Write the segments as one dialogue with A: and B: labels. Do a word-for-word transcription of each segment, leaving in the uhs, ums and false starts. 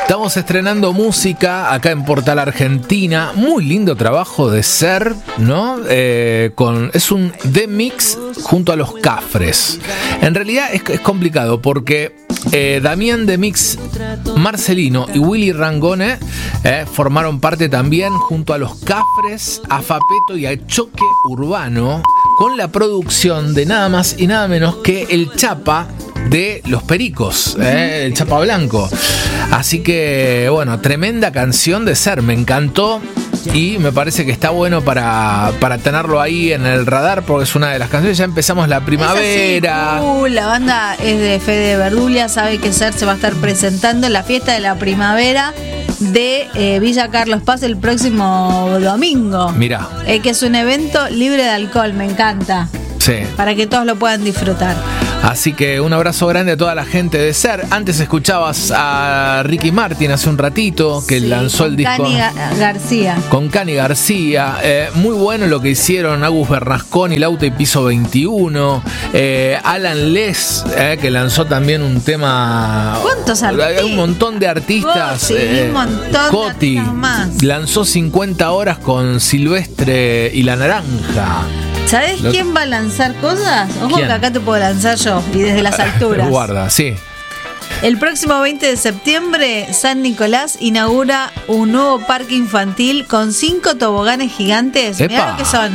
A: Estamos estrenando música acá en Portal Argentina. Muy lindo trabajo de Ser, ¿no? Eh, con, es un D-Mix junto a los Cafres. En realidad es, es complicado porque eh, Damián D-Mix Marcelino y Willy Rangone eh, formaron parte también junto a los Cafres, a Fapeto y a Choque Urbano, con la producción de nada más y nada menos que el Chapa de Los Pericos, eh, el Chapa Blanco. Así que, bueno, tremenda canción de Ser, me encantó y me parece que está bueno para, para tenerlo ahí en el radar porque es una de las canciones. Ya empezamos la primavera.
B: Es así, uh, la banda es de Fede Verdulia, sabe que Ser se va a estar presentando en la fiesta de la primavera de eh, Villa Carlos Paz el próximo domingo.
A: Mirá.
B: Eh, que es un evento libre de alcohol, me encanta.
A: Sí.
B: Para que todos lo puedan disfrutar.
A: Así que un abrazo grande a toda la gente de Ser. Antes escuchabas a Ricky Martin hace un ratito, que sí, lanzó el disco
B: Cani García.
A: Con Cani García. Eh, muy bueno lo que hicieron Agus Bernasconi, Lauta y Piso veintiuno. Eh, Alan Les, eh, que lanzó también un tema.
B: ¿Cuántos artistas?
A: Hay un montón de artistas.
B: Oh, sí, eh, un montón
A: Coti
B: de artistas más.
A: Lanzó cincuenta horas con Silvestre y La Naranja.
B: ¿Sabés
A: Lo...
B: quién va a lanzar cosas? Ojo
A: ¿Quién?
B: Que acá te puedo lanzar yo, y desde las alturas.
A: Guarda, sí.
B: El próximo veinte de septiembre, San Nicolás inaugura un nuevo parque infantil con cinco toboganes gigantes.
A: ¡Epa!
B: Mirá lo que son.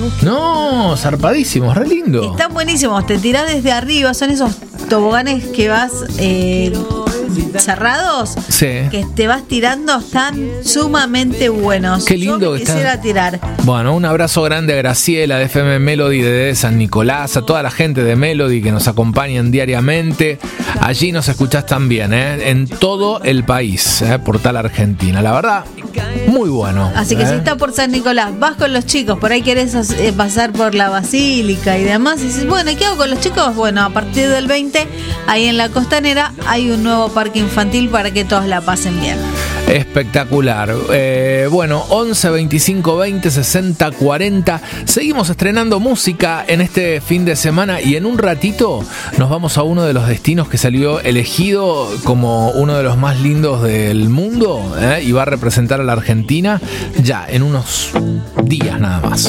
A: No, zarpadísimos, re lindo.
B: Están buenísimos, te tirás desde arriba, son esos toboganes que vas eh, cerrados,
A: sí,
B: que te vas tirando, están sumamente buenos.
A: Qué lindo
B: Yo me
A: que
B: quisiera
A: está.
B: tirar.
A: Bueno, un abrazo grande a Graciela de F M Melody de San Nicolás, a toda la gente de Melody que nos acompañan diariamente. Allí nos escuchás también, ¿eh? En todo el país, ¿eh? Portal Argentina. La verdad, muy bueno.
B: Así que
A: ¿eh?
B: si estás por San Nicolás, vas con los chicos, por ahí querés eh, pasar por la Basílica y demás, y dices, bueno, ¿qué hago con los chicos? Bueno, a partir del veinte, ahí en la Costanera hay un nuevo parque infantil para que todos la pasen bien.
A: Espectacular. Eh, bueno, once, veinticinco, veinte, sesenta, cuarenta. Seguimos estrenando música en este fin de semana y en un ratito nos vamos a uno de los destinos que salió elegido como uno de los más lindos del mundo, ¿eh? Y va a representar a la Argentina ya en unos días nada más.